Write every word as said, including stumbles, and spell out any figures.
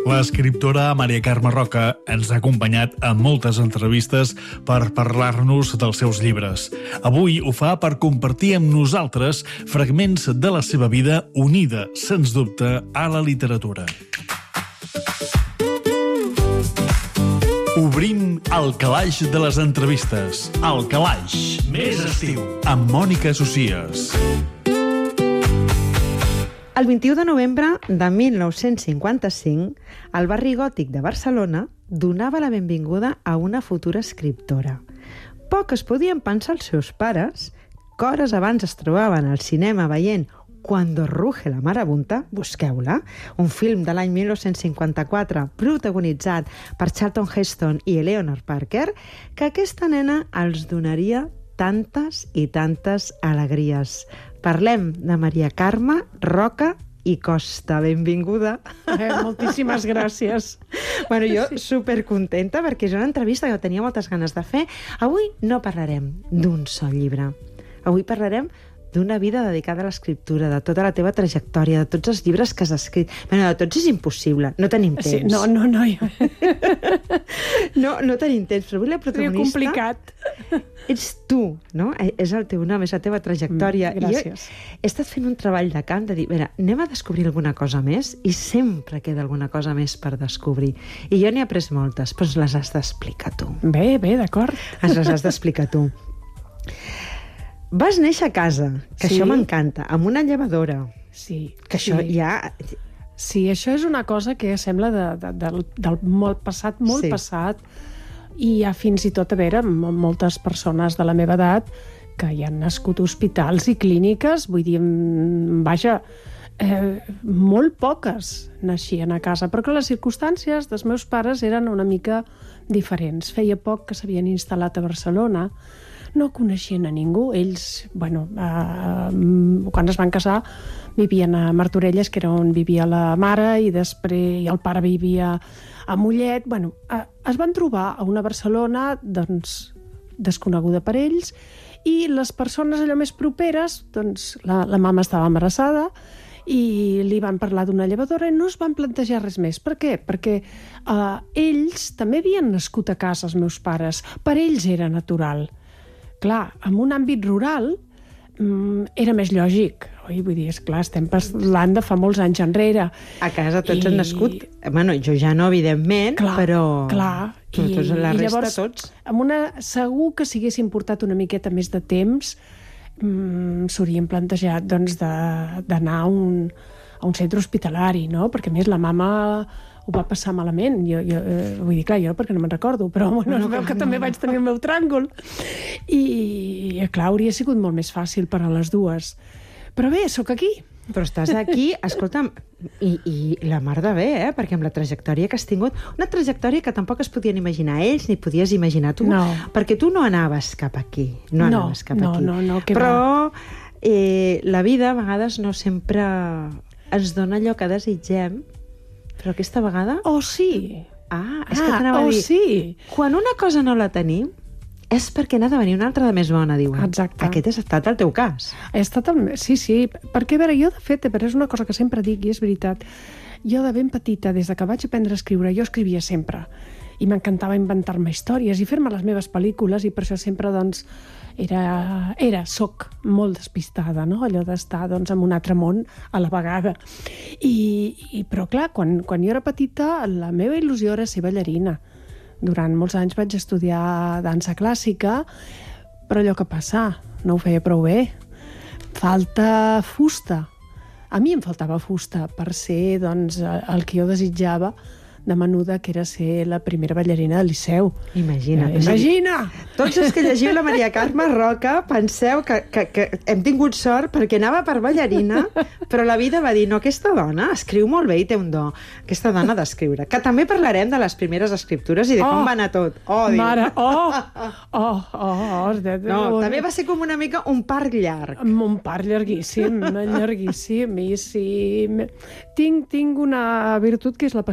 L'escriptora Maria Carme Roca ens ha acompanyat en moltes entrevistes per parlar-nos dels seus llibres. Avui ho fa per compartir amb nosaltres fragments de la seva vida unida, sens dubte, a la literatura. Obrim el calaix de les entrevistes. El calaix més estiu, amb Mònica Socies. El vint-i-u de novembre de mil nou-cents cinquanta-cinc, el barri gòtic de Barcelona donava la benvinguda a una futura escriptora. Poc es podien pensar els seus pares, que hores abans es trobaven al cinema veient Cuando ruge la marabunta, busqueu-la, un film de l'any mil nou-cents cinquanta-quatre protagonitzat per Charlton Heston i Eleanor Parker, que aquesta nena els donaria tantes i tantes alegries. Parlem de Maria Carme Roca i Costa. Benvinguda. Eh, moltíssimes gràcies. Bueno, jo sí. supercontenta perquè és una entrevista que tenia moltes ganes de fer. Avui no parlarem d'un sol llibre. Avui parlarem d'una vida dedicada a l'escriptura, de tota la teva trajectòria, de tots els llibres que has escrit. Bueno, de tots és impossible, no tenim temps. Sí, no, no, no. no, no tenim temps, però avui la protagonista... Seria complicat. Ets tu, no? És el teu nom, és la teva trajectòria. Mm, gràcies. I jo he estat fent un treball de camp de dir, mira, anem a descobrir alguna cosa més, i sempre queda alguna cosa més per descobrir. I jo n'he après moltes, però les has d'explicar tu. Bé, bé, d'acord. Les has d'explicar tu. Vas néixer a casa, que sí. Això m'encanta, amb una llevadora. Sí. Que això sí. ja... Sí, això és una cosa que sembla de, de, del, del molt passat, molt sí. passat, i hi ha fins i tot, a veure, moltes persones de la meva edat que hi han nascut hospitals i clíniques, vull dir, vaja, eh, molt poques naixien a casa, però que les circumstàncies dels meus pares eren una mica diferents. Feia poc que s'havien instal·lat a Barcelona, no coneixien a ningú. Ells, bueno, eh, quan es van casar, vivien a Martorelles, que era on vivia la mare, i després i el pare vivia a Mollet. Bueno, eh, es van trobar a una Barcelona, doncs, desconeguda per ells, i les persones allò més properes, doncs, la, la mama estava embarassada, i li van parlar d'una llevadora i no es van plantejar res més. Per què? Perquè eh, ells també havien nascut a casa, els meus pares. Per ells era natural. Clar, en un àmbit rural mm, era més lògic, oi? Vull dir, esclar, estem parlant de fa molts anys enrere. A casa tots I... han nascut, bueno, jo ja no, evidentment, clar, però... Clar, tots, tots, la i resta, llavors, tots. Amb una, segur que si haguessin portat una miqueta més de temps, mm, s'haurien plantejat doncs, d'anar a, un, a un centre hospitalari, no? Perquè, a més, la mama ho va passar malament. Jo, jo, eh, vull dir, clar, jo perquè no me'n recordo, però bueno, no, no, es veu que no. també vaig tenir el meu tràngol. I, clar, hauria sigut molt més fàcil per a les dues. Però bé, sóc aquí. Però estàs aquí, escolta'm, i, i la mar de bé, eh? Perquè amb la trajectòria que has tingut, una trajectòria que tampoc es podien imaginar ells, ni podies imaginar tu, no. perquè tu no anaves cap aquí. No, no anaves cap no, aquí. No, no, que Però eh, la vida a vegades no sempre ens dona allò que desitgem. Però aquesta vegada... Oh, sí! Ah, és ah, que t'anava oh, a dir... sí! Quan una cosa no la tenim, és perquè n'ha de venir una altra de més bona, diuen. Exacte. Aquest ha estat el teu cas. Ha estat el... Sí, sí, perquè, a veure, jo, de fet, però és una cosa que sempre dic, i és veritat, jo de ben petita, des de que vaig aprendre a escriure, jo escrivia sempre. I m'encantava inventar-me històries i fer-me les meves pel·lícules, i per això sempre, doncs, era, era, soc molt despistada, no? Allò d'estar, doncs, en un altre món a la vegada. I, i però, clar, quan, quan jo era petita, la meva il·lusió era ser ballarina. Durant molts anys vaig estudiar dansa clàssica, però allò que passa, no ho feia prou bé. Falta fusta. A mi em faltava fusta per ser, doncs, el que jo desitjava de menuda, que era ser la primera ballarina del Liceu. Imagina't. Eh, imagina! Tots els que llegiu la Maria Carme Roca penseu que, que, que hem tingut sort perquè anava per ballarina, però la vida va dir, no, aquesta dona escriu molt bé i té un do. Aquesta dona d'escriure. Que també parlarem de les primeres escriptures i de com oh, va anar tot. Oh, diu. Mare, oh, oh, oh, oh. De, de, no, de, també va ser com una mica un parc llarg. Un parc llarguíssim, llarguíssim. I sí, tinc, tinc una virtut que és la